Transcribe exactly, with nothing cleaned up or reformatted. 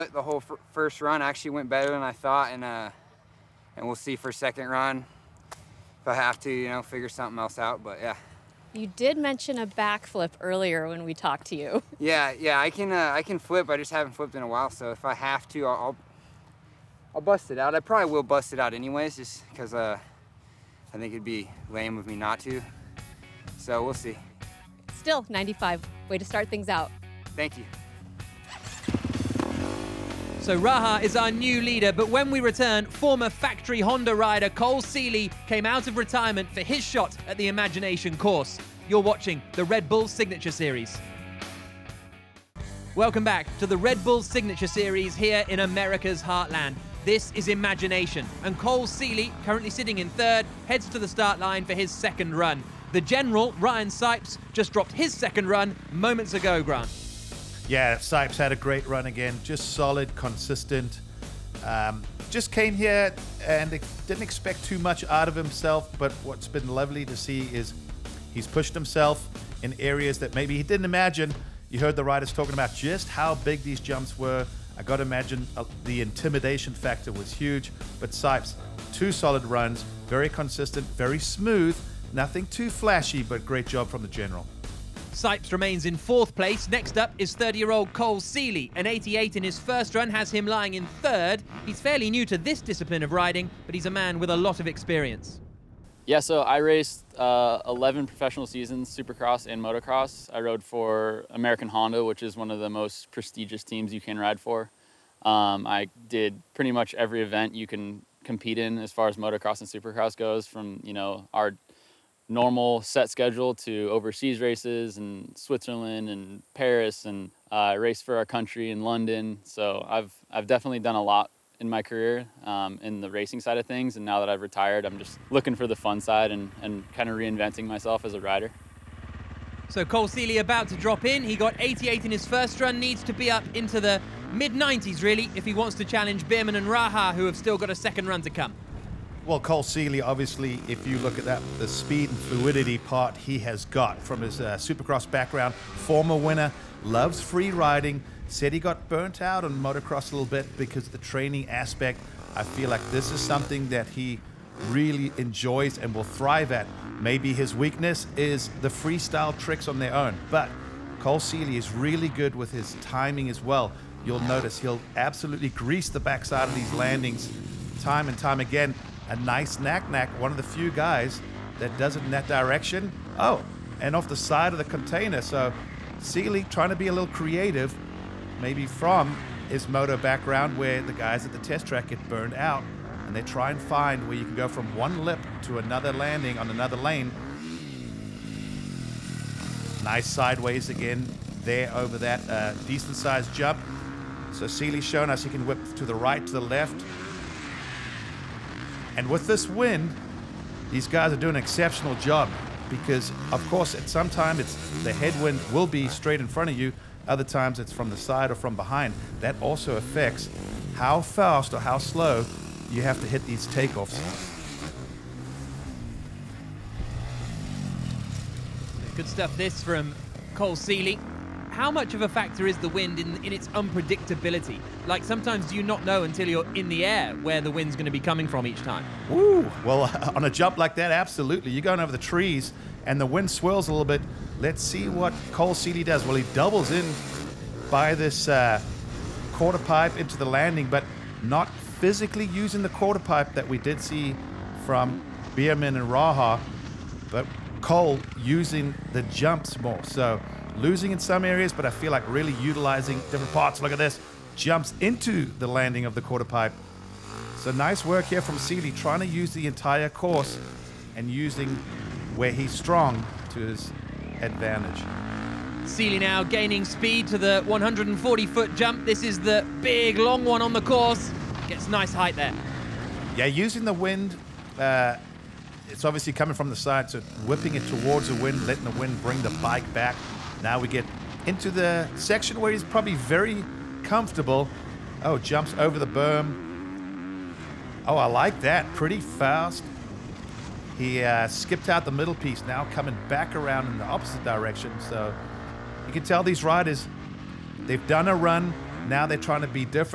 The whole first run actually went better than I thought, and uh, and we'll see for second run if I have to, you know, figure something else out. But yeah. You did mention a backflip earlier when we talked to you. Yeah, yeah, I can uh, I can flip. I just haven't flipped in a while, so if I have to, I'll I'll, I'll bust it out. I probably will bust it out anyways, just because uh, I think it'd be lame of me not to. So we'll see. Still ninety-five. Way to start things out. Thank you. So Raha is our new leader, but when we return, former factory Honda rider Cole Seely came out of retirement for his shot at the Imagination course. You're watching the Red Bull Signature Series. Welcome back to the Red Bull Signature Series here in America's heartland. This is Imagination, and Cole Seely, currently sitting in third, heads to the start line for his second run. The general, Ryan Sipes, just dropped his second run moments ago, Grant. Yeah, Sipes had a great run again, just solid, consistent. Um, just came here and didn't expect too much out of himself, but what's been lovely to see is he's pushed himself in areas that maybe he didn't imagine. You heard the riders talking about just how big these jumps were. I got to imagine uh, the intimidation factor was huge, but Sipes, two solid runs, very consistent, very smooth, nothing too flashy, but great job from the general. Sipes remains in fourth place. Next up is thirty-year-old Cole Seely. An eighty-eight in his first run has him lying in third. He's fairly new to this discipline of riding, but he's a man with a lot of experience. Yeah, so I raced uh, eleven professional seasons, Supercross and motocross. I rode for American Honda, which is one of the most prestigious teams you can ride for. Um, I did pretty much every event you can compete in as far as motocross and Supercross goes, from, you know, our normal set schedule to overseas races in Switzerland and Paris, and uh, race for our country in London. So I've I've definitely done a lot in my career um, in the racing side of things, and now that I've retired, I'm just looking for the fun side and, and kind of reinventing myself as a rider. So Cole Seely about to drop in. He got eighty-eight in his first run, needs to be up into the mid nineties really if he wants to challenge Bierman and Raha, who have still got a second run to come. Well, Cole Seely, obviously, if you look at that, the speed and fluidity part he has got from his uh, Supercross background, former winner, loves free riding, said he got burnt out on motocross a little bit because of the training aspect. I feel like this is something that he really enjoys and will thrive at. Maybe his weakness is the freestyle tricks on their own, but Cole Seely is really good with his timing as well. You'll notice he'll absolutely grease the backside of these landings time and time again. A nice knack-knack, one of the few guys that does it in that direction. Oh, and off the side of the container. So Seely trying to be a little creative, maybe from his moto background where the guys at the test track get burned out, and they try and find where you can go from one lip to another landing on another lane. Nice sideways again there over that uh, decent-sized jump. So Seely's shown us he can whip to the right, to the left. And with this wind, these guys are doing an exceptional job because, of course, at some time it's the headwind will be straight in front of you. Other times it's from the side or from behind. That also affects how fast or how slow you have to hit these takeoffs. Good stuff this from Cole Seely. How much of a factor is the wind in, in its unpredictability? Like, sometimes do you not know until you're in the air where the wind's going to be coming from each time? Ooh, well, on a jump like that, absolutely. You're going over the trees and the wind swirls a little bit. Let's see what Cole Seely does. Well, he doubles in by this uh, quarter pipe into the landing, but not physically using the quarter pipe that we did see from Bierman and Raha, but Cole using the jumps more. So losing in some areas, but I feel like really utilizing different parts. Look at this. Jumps into the landing of the quarter pipe. So nice work here from Seely, trying to use the entire course and using where he's strong to his advantage. Seely now gaining speed to the one hundred forty foot jump. This is the big, long one on the course. Gets nice height there. Yeah, using the wind, uh, it's obviously coming from the side, so whipping it towards the wind, letting the wind bring the bike back. Now we get into the section where he's probably very comfortable. Oh, jumps over the berm. Oh, I like that. Pretty fast. He uh, skipped out the middle piece, now coming back around in the opposite direction. So you can tell these riders, they've done a run. Now they're trying to be different.